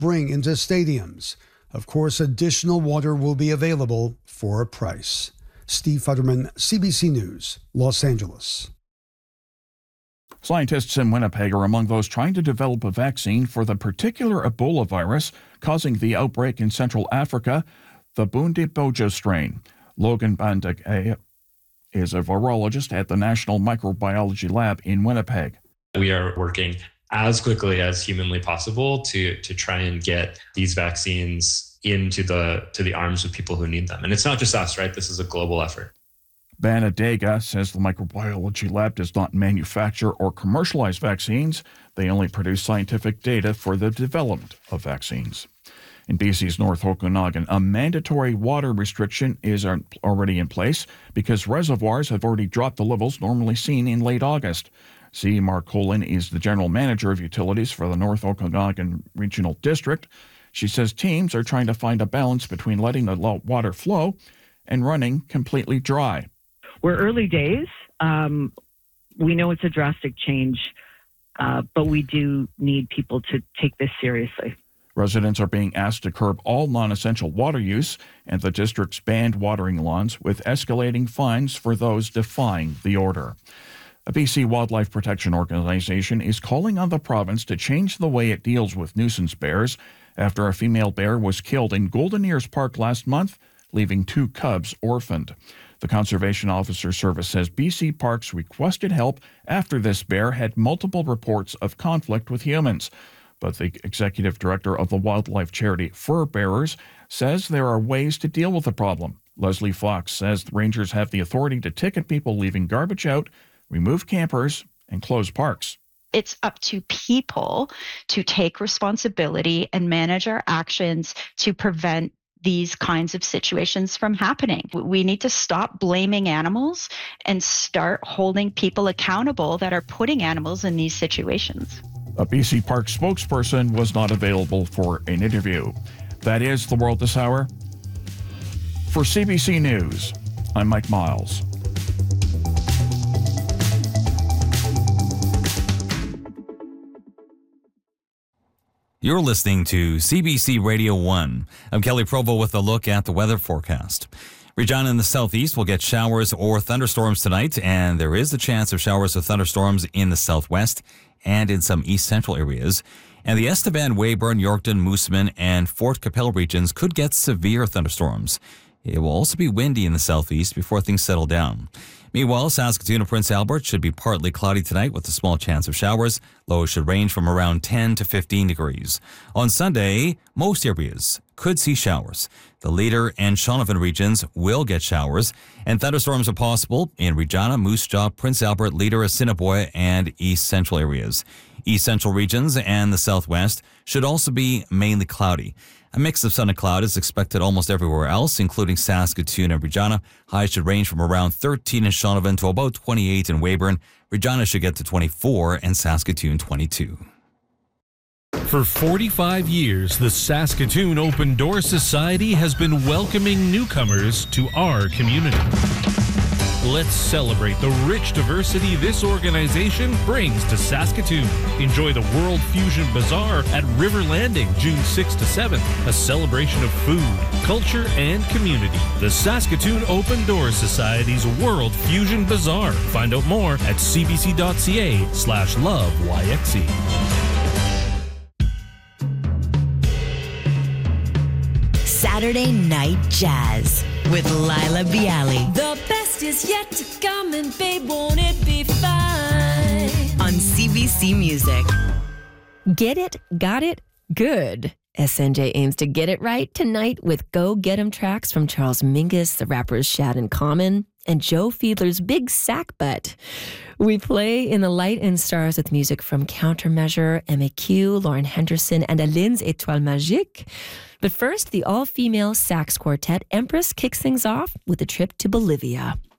bring into stadiums. Of course, additional water will be available for a price. Steve Futterman, CBC News, Los Angeles. Scientists in Winnipeg are among those trying to develop a vaccine for the particular Ebola virus causing the outbreak in Central Africa, the Bundibugyo strain. Logan Bandage is a virologist at the National Microbiology Lab in Winnipeg. We are working as quickly as humanly possible to try and get these vaccines into the arms of people who need them. And it's not just us, right? This is a global effort. Banadega says the microbiology lab does not manufacture or commercialize vaccines. They only produce scientific data for the development of vaccines. In BC's North Okanagan, a mandatory water restriction is already in place because reservoirs have already dropped the levels normally seen in late August. C. Mark Colin is the general manager of utilities for the North Okanagan Regional District. She says teams are trying to find a balance between letting the water flow and running completely dry. We're early days. We know it's a drastic change, but we do need people to take this seriously. Residents are being asked to curb all non-essential water use, and the district's banned watering lawns with escalating fines for those defying the order. A BC Wildlife Protection Organization is calling on the province to change the way it deals with nuisance bears after a female bear was killed in Golden Ears Park last month, leaving 2 cubs orphaned. The Conservation Officer Service says BC Parks requested help after this bear had multiple reports of conflict with humans. But the executive director of the wildlife charity Fur Bearers says there are ways to deal with the problem. Leslie Fox says the rangers have the authority to ticket people leaving garbage out, remove campers, and close parks. It's up to people to take responsibility and manage our actions to prevent these kinds of situations from happening. We need to stop blaming animals and start holding people accountable that are putting animals in these situations. A BC Park spokesperson was not available for an interview. That is the world this hour. For CBC News, I'm Mike Miles. You're listening to CBC Radio 1. I'm Kelly Provo with a look at the weather forecast. Regina in the southeast will get showers or thunderstorms tonight, and there is a chance of showers or thunderstorms in the southwest and in some east central areas. And the Estevan, Weyburn, Yorkton, Moosomin, and Fort Capel regions could get severe thunderstorms. It will also be windy in the southeast before things settle down. Meanwhile, Saskatoon and Prince Albert should be partly cloudy tonight with a small chance of showers. Lows should range from around 10 to 15 degrees. On Sunday, most areas could see showers. The Leader and Shaunavon regions will get showers, and thunderstorms are possible in Regina, Moose Jaw, Prince Albert, Leader, Assiniboia, and east central areas. East central regions and the southwest should also be mainly cloudy. A mix of sun and cloud is expected almost everywhere else, including Saskatoon and Regina. Highs should range from around 13 in Shaunavon to about 28 in Weyburn. Regina should get to 24 and Saskatoon 22. For 45 years, the Saskatoon Open Door Society has been welcoming newcomers to our community. Let's celebrate the rich diversity this organization brings to Saskatoon. Enjoy the World Fusion Bazaar at River Landing, June 6th to 7th, a celebration of food, culture, and community. The Saskatoon Open Door Society's World Fusion Bazaar. Find out more at cbc.ca/loveyxe. Saturday Night Jazz with Lila Bialy. The best is yet to come, and babe, won't it be fine? On CBC Music. Get it, got it, good. SNJ aims to get it right tonight with Go Get 'Em tracks from Charles Mingus, the rappers Shad and Common, and Joe Fiedler's Big Sack Butt. We play in the light and stars with music from Countermeasure, MAQ, Lauren Henderson, and Aline's Étoile Magique. But first, the all-female sax quartet Empress kicks things off with a trip to Bolivia.